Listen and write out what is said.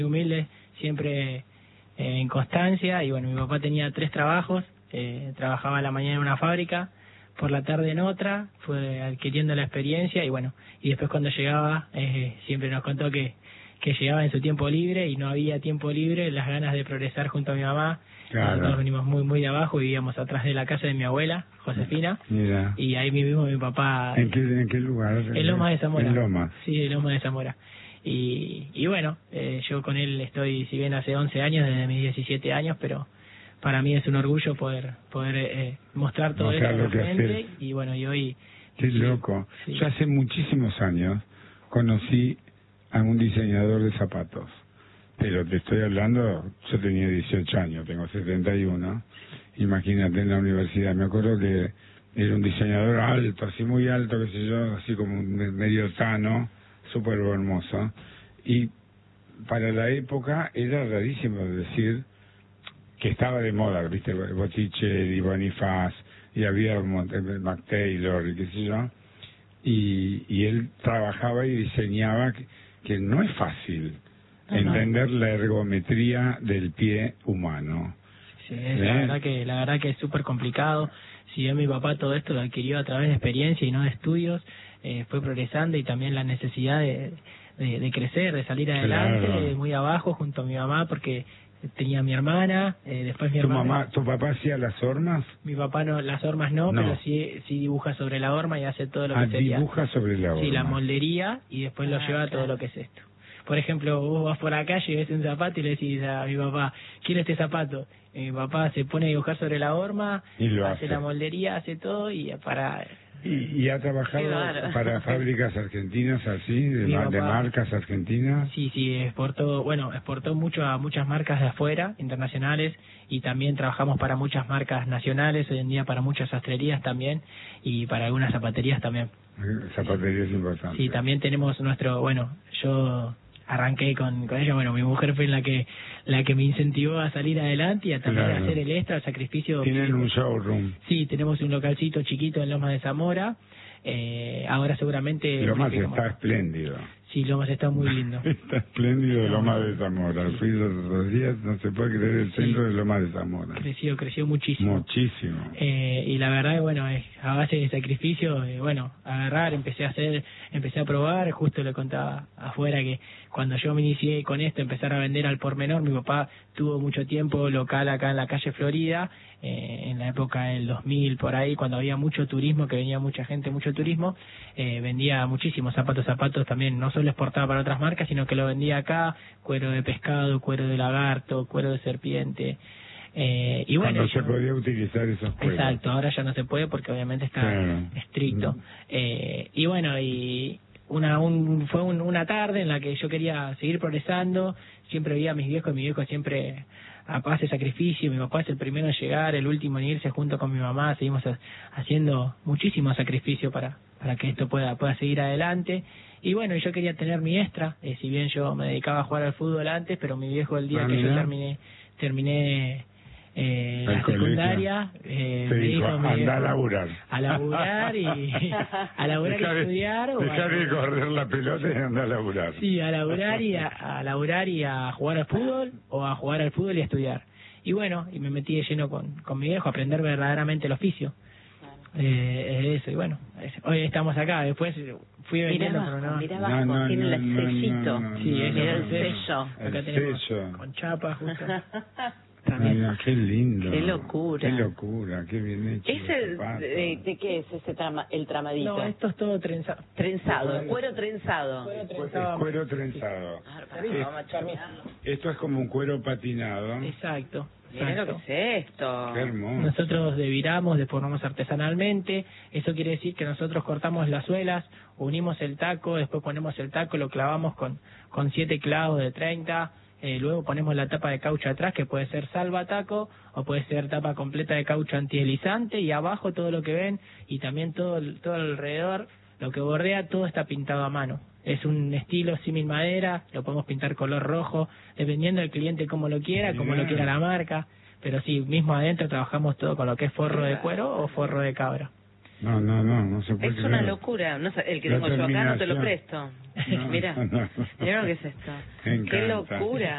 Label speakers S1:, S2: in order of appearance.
S1: humilde, siempre en constancia. Y bueno, mi papá tenía 3 trabajos, trabajaba a la mañana en una fábrica, por la tarde en otra, fue adquiriendo la experiencia y bueno, y después cuando llegaba, siempre nos contó que llegaba en su tiempo libre y no había tiempo libre, las ganas de progresar junto a mi mamá.
S2: Claro.
S1: Nosotros venimos muy de abajo, vivíamos atrás de la casa de mi abuela, Josefina.
S2: Mira.
S1: Y ahí mismo mi papá...
S2: ¿En qué lugar?
S1: En Lomas de Zamora.
S2: En Lomas.
S1: Sí, en Lomas de Zamora. Y bueno, yo con él estoy, si bien hace 11 años, desde mis 17 años, pero para mí es un orgullo poder mostrar todo esto a la gente. Y bueno, y hoy...
S2: Qué
S1: sí,
S2: loco.
S1: Sí.
S2: Yo hace muchísimos años conocí a un diseñador de zapatos. Pero te estoy hablando, yo tenía 18 años, tengo 71. Imagínate, en la universidad. Me acuerdo que era un diseñador alto, así muy alto, qué sé yo, así como un medio tano, súper hermoso. Y para la época era rarísimo decir que estaba de moda, ¿viste? Botticelli, Bonifaz, y había Mac Taylor, y qué sé yo. Y él trabajaba y diseñaba, que no es fácil entender la ergometría del pie humano.
S1: Sí, la verdad que es súper complicado. Si bien mi papá todo esto lo adquirió a través de experiencia y no de estudios, fue progresando, y también la necesidad de crecer, de salir adelante,
S2: Claro.
S1: Muy abajo junto a mi mamá, porque tenía a mi hermana, después mi hermana...
S2: ¿Tu papá hacía las hormas?
S1: Mi papá no, las hormas no, pero sí dibuja sobre la horma y hace todo lo que sería...
S2: dibuja sobre la horma.
S1: Sí, la moldería, y después lo lleva a todo lo que es esto. Por ejemplo, vos vas por la calle y ves un zapato y le decís a mi papá, quiero este zapato. Mi papá se pone a dibujar sobre la horma,
S2: y lo
S1: hace la moldería, hace todo, y para...
S2: ¿Y ha trabajado para fábricas argentinas así, de marcas argentinas?
S1: Sí, exportó mucho a muchas marcas de afuera, internacionales, y también trabajamos para muchas marcas nacionales, hoy en día para muchas sastrerías también, y para algunas zapaterías también.
S2: Zapaterías importantes.
S1: Sí, también tenemos yo arranqué con ella, mi mujer fue la que me incentivó a salir adelante y a también hacer el extra, el sacrificio.
S2: ¿Tienen un showroom?
S1: Sí, tenemos un localcito chiquito en Lomas de Zamora. Ahora seguramente...
S2: Lomas está espléndido.
S1: Sí, Lomas está muy lindo.
S2: Está espléndido Lomas de Zamora. Fui los 2 días, no se puede creer el centro de Lomas de Zamora.
S1: Creció muchísimo.
S2: Muchísimo.
S1: Y la verdad, a base de sacrificio, agarrar, empecé a probar. Justo le contaba afuera que cuando yo me inicié con esto, empezar a vender al por menor, mi papá tuvo mucho tiempo local acá en la calle Florida, en la época del 2000, por ahí, cuando había mucho turismo, que venía mucha gente, mucho turismo, vendía muchísimos zapatos también, no solo exportaba para otras marcas, sino que lo vendía acá, cuero de pescado, cuero de lagarto, cuero de serpiente. Y
S2: cuando se podía utilizar esos cueros.
S1: Exacto, ahora ya no se puede porque obviamente está estricto. Fue una tarde en la que yo quería seguir progresando, siempre veía a mis viejos, y mi viejo siempre a base de sacrificio, mi papá es el primero en llegar, el último en irse, junto con mi mamá, seguimos haciendo muchísimo sacrificio para que esto pueda seguir adelante. Y yo quería tener mi extra, si bien yo me dedicaba a jugar al fútbol antes, pero mi viejo, el día que yo terminé la secundaria,
S2: me dijo, anda a laburar.
S1: A laburar y estudiar.
S2: Dejar de correr la pelota y anda a laburar.
S1: Sí, a laburar y a jugar al fútbol, o a jugar al fútbol y a estudiar. Y me metí de lleno con mi viejo a aprender verdaderamente el oficio. Eso, y hoy estamos acá. Después fui vendiendo,
S3: Mira abajo, tiene el sellito.
S1: Sí, es
S3: el sello.
S1: Acá tenemos con chapa, justo.
S2: Qué lindo.
S3: Qué locura.
S2: Qué locura, qué bien hecho.
S3: ¿De qué es ese el tramadito?
S1: No, esto es todo trenzado.
S3: Trenzado, cuero trenzado.
S2: Cuero trenzado. Esto es como un cuero patinado.
S1: Exacto.
S3: Mira lo que es esto.
S2: Qué hermoso.
S1: Nosotros deformamos artesanalmente. Eso quiere decir que nosotros cortamos las suelas, unimos el taco, después ponemos el taco, lo clavamos con 7 clavos de 30. Luego ponemos la tapa de caucho atrás, que puede ser salvataco o puede ser tapa completa de caucho antideslizante, y abajo todo lo que ven, y también todo alrededor, lo que bordea, todo está pintado a mano. Es un estilo símil madera, lo podemos pintar color rojo, dependiendo del cliente cómo lo quiera la marca, pero sí, mismo adentro trabajamos todo con lo que es forro de cuero o forro de cabra.
S2: No se puede
S3: creer. Una locura. El que tengo yo acá no te lo presto. Mira lo que es esto. Qué locura.